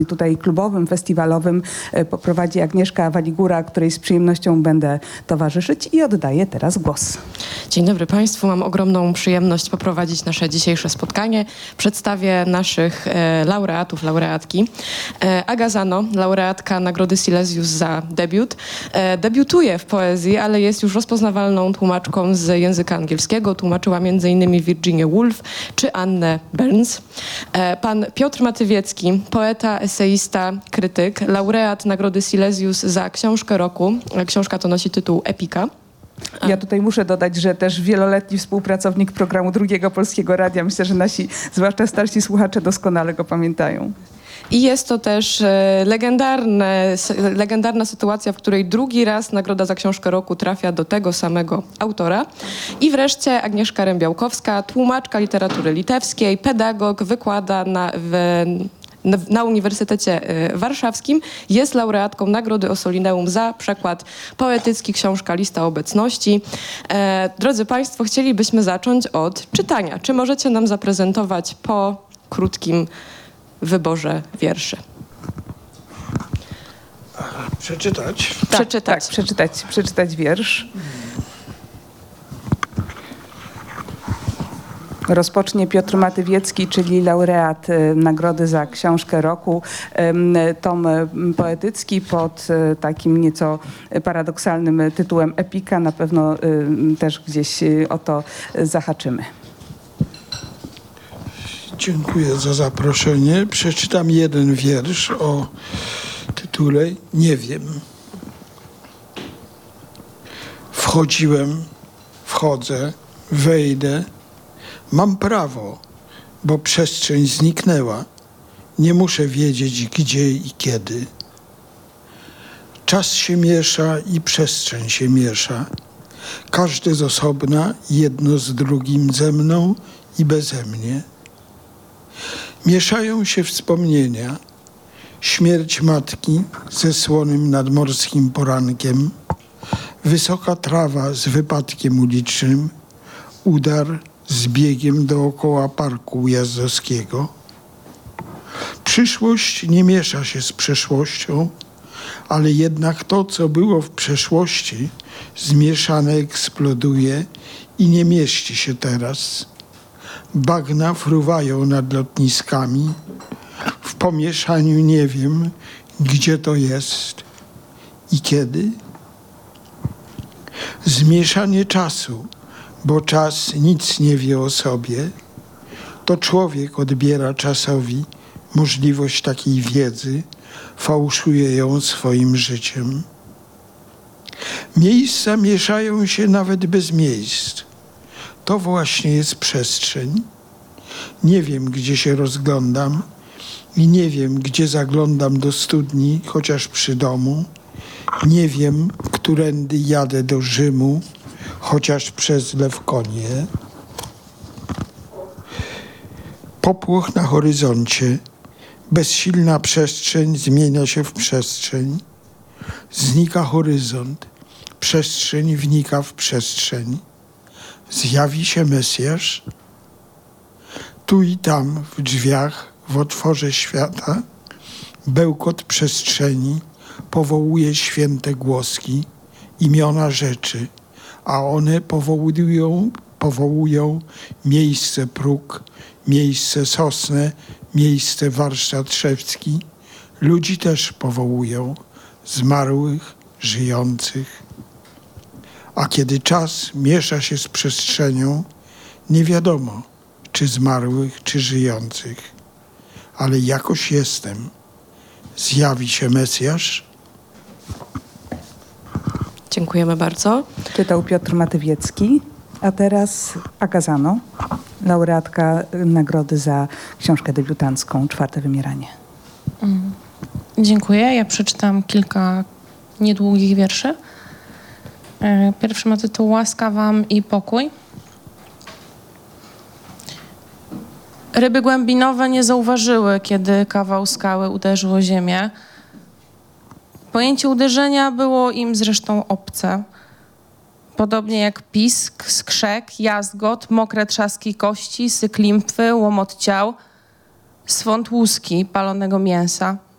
tutaj klubowym, festiwalowym poprowadzi Agnieszka Waligura, której z przyjemnością będę towarzyszyć i oddaję teraz głos. Dzień dobry Państwu. Mam ogromną przyjemność poprowadzić nasze dzisiejsze spotkanie. Przedstawię naszych laureatów, laureatki. Aga Zano, laureatka Nagrody Silesius za debiut. Debiutuje w poezji, ale jest już rozpoznawalną tłumaczką z języka angielskiego. Tłumaczyła m.in. Virginia Woolf czy Annę Burns. Pan Piotr Matywiecki, poeta, eseista, krytyk, laureat Nagrody Silesius za książkę roku. Książka to nosi tytuł Epika. Ja tutaj muszę dodać, że też wieloletni współpracownik programu Drugiego Polskiego Radia. Myślę, że nasi, zwłaszcza starsi słuchacze, doskonale go pamiętają. I jest to też legendarna sytuacja, w której drugi raz Nagroda za książkę roku trafia do tego samego autora. I wreszcie Agnieszka Rębiałkowska, tłumaczka literatury litewskiej, pedagog, wykłada na Uniwersytecie Warszawskim. Jest laureatką Nagrody Ossolineum za przekład poetycki książka Lista Obecności. Drodzy Państwo, chcielibyśmy zacząć od czytania. Czy możecie nam zaprezentować po krótkim wyborze wierszy? Przeczytać? Przeczytać wiersz. Rozpocznie Piotr Matywiecki, czyli laureat Nagrody za książkę roku. Tom poetycki pod takim nieco paradoksalnym tytułem Epika. Na pewno też gdzieś o to zahaczymy. Dziękuję za zaproszenie. Przeczytam jeden wiersz o tytule Nie wiem. Wchodzę, wejdę. Mam prawo, bo przestrzeń zniknęła. Nie muszę wiedzieć gdzie i kiedy. Czas się miesza i przestrzeń się miesza. Każdy z osobna, jedno z drugim, ze mną i beze mnie. Mieszają się wspomnienia. Śmierć matki ze słonym nadmorskim porankiem. Wysoka trawa z wypadkiem ulicznym. Udar z biegiem dookoła parku ujazdowskiego. Przyszłość nie miesza się z przeszłością, ale jednak to, co było w przeszłości, zmieszane eksploduje i nie mieści się teraz. Bagna fruwają nad lotniskami. W pomieszaniu nie wiem, gdzie to jest i kiedy. Zmieszanie czasu, bo czas nic nie wie o sobie. To człowiek odbiera czasowi możliwość takiej wiedzy, fałszuje ją swoim życiem. Miejsca mieszają się nawet bez miejsc. To właśnie jest przestrzeń. Nie wiem, gdzie się rozglądam i nie wiem, gdzie zaglądam do studni, chociaż przy domu. Nie wiem, którędy jadę do Rzymu, chociaż przez Lewkonię. Popłoch na horyzoncie. Bezsilna przestrzeń zmienia się w przestrzeń. Znika horyzont. Przestrzeń wnika w przestrzeń. Zjawi się Mesjasz. Tu i tam w drzwiach, w otworze świata, bełkot przestrzeni powołuje święte głoski, imiona rzeczy, a one powołują miejsce próg, miejsce sosnę, miejsce warsztat szewski. Ludzi też powołują, zmarłych, żyjących. A kiedy czas miesza się z przestrzenią, nie wiadomo, czy zmarłych, czy żyjących. Ale jakoś jestem. Zjawi się Mesjasz. Dziękujemy bardzo. Czytał Piotr Matywiecki, a teraz Aga Zano, laureatka Nagrody za książkę debiutancką Czwarte wymieranie. Dziękuję. Ja przeczytam kilka niedługich wierszy. Pierwszy ma tytuł Łaska wam i pokój. Ryby głębinowe nie zauważyły, kiedy kawał skały uderzył o ziemię. Pojęcie uderzenia było im zresztą obce. Podobnie jak pisk, skrzek, jazgot, mokre trzaski kości, syk limfy, łomot ciał, swąd łuski palonego mięsa.